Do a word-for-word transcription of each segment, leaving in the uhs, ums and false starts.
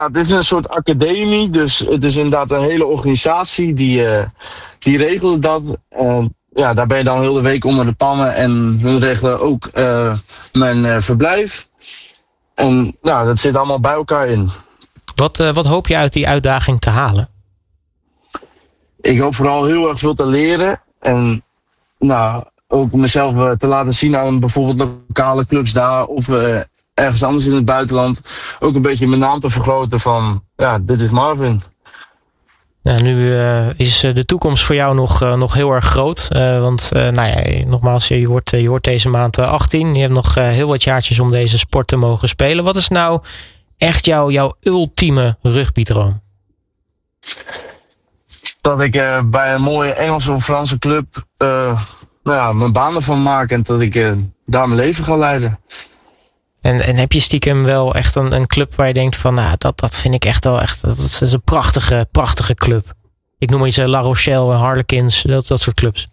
het is een soort academie, dus het is inderdaad een hele organisatie die, uh, die regelt dat. Uh, ja, daar ben je dan heel de week onder de pannen en hun regelen ook uh, mijn uh, verblijf. En ja, dat zit allemaal bij elkaar in. Wat, uh, wat hoop je uit die uitdaging te halen? Ik hoop vooral heel erg veel te leren. En nou, ook mezelf uh, te laten zien aan bijvoorbeeld lokale clubs daar of uh, ergens anders in het buitenland. Ook een beetje mijn naam te vergroten van, ja, dit is Marvin. Ja, nu uh, is de toekomst voor jou nog, uh, nog heel erg groot. Uh, want uh, nou ja, nogmaals, je wordt, je wordt deze maand uh, achttien. Je hebt nog uh, heel wat jaartjes om deze sport te mogen spelen. Wat is nou echt jou, jouw ultieme rugbydroom? Dat ik uh, bij een mooie Engelse of Franse club uh, nou ja, mijn baan ervan maak en dat ik uh, daar mijn leven ga leiden. En, en heb je stiekem wel echt een, een club waar je denkt van, nou, dat, dat vind ik echt wel echt, dat is een prachtige, prachtige club. Ik noem iets uh, La Rochelle, Harlequins, dat, dat soort clubs.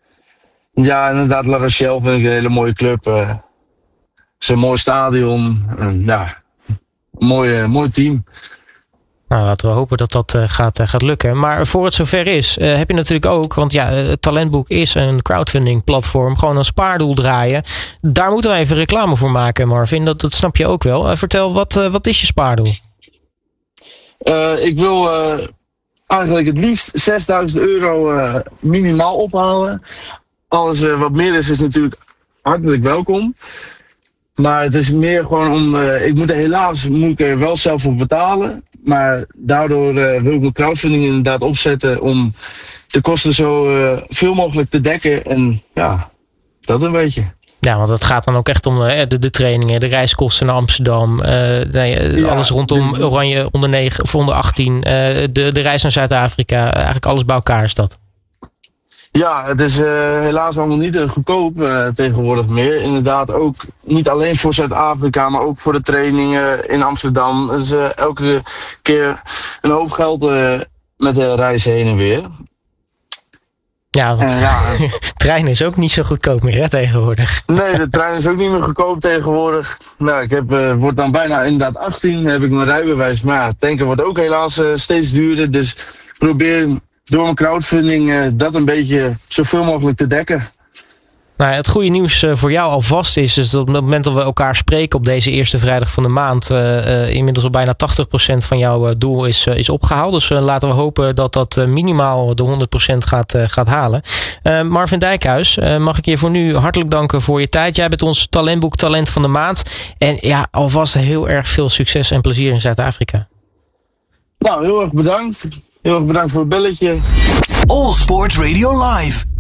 Ja, inderdaad, La Rochelle vind ik een hele mooie club. Uh, het is een mooi stadion. En, ja, een mooi, uh, mooi team. Nou, laten we hopen dat dat uh, gaat, uh, gaat lukken. Maar voor het zover is, uh, heb je natuurlijk ook, want ja, het Talentboek is een crowdfunding platform, gewoon een spaardoel draaien. Daar moeten we even reclame voor maken, Marvin. Dat, dat snap je ook wel. Uh, vertel, wat, uh, wat is je spaardoel? Uh, ik wil uh, eigenlijk het liefst zesduizend euro uh, minimaal ophalen. Alles uh, wat meer is, is natuurlijk hartelijk welkom. Maar het is meer gewoon om, uh, ik moet er helaas moet ik er wel zelf voor betalen. Maar daardoor uh, wil ik mijn crowdfunding inderdaad opzetten om de kosten zo uh, veel mogelijk te dekken. En ja, dat een beetje. Ja, want het gaat dan ook echt om uh, de, de trainingen, de reiskosten naar Amsterdam. Uh, nee, ja, alles rondom dus Oranje onder negen of onder achttien. Uh, de, de reis naar Zuid-Afrika. Eigenlijk alles bij elkaar is dat. Ja, het is uh, helaas allemaal niet uh, goedkoop uh, tegenwoordig meer. Inderdaad ook niet alleen voor Zuid-Afrika, maar ook voor de trainingen in Amsterdam. Dus uh, elke keer een hoop geld uh, met de reizen heen en weer. Ja, want uh, ja, trein is ook niet zo goedkoop meer hè, tegenwoordig. Nee, de trein is ook niet meer goedkoop tegenwoordig. Nou, ik heb, uh, word dan bijna inderdaad achttien, heb ik mijn rijbewijs. Maar ja, tanken wordt ook helaas uh, steeds duurder. Dus ik probeer door mijn crowdfunding uh, dat een beetje zoveel mogelijk te dekken. Nou, het goede nieuws uh, voor jou alvast is, is dat op het moment dat we elkaar spreken op deze eerste vrijdag van de maand, uh, uh, inmiddels al bijna tachtig procent van jouw uh, doel is, uh, is opgehaald. Dus uh, laten we hopen dat dat uh, minimaal de honderd procent gaat, uh, gaat halen. Uh, Marvin Dijkhuis, uh, mag ik je voor nu hartelijk danken voor je tijd. Jij bent ons Talentboek Talent van de Maand. En ja, alvast heel erg veel succes en plezier in Zuid-Afrika. Nou, heel erg bedankt. Heel erg bedankt voor het belletje. All Sport Radio Live.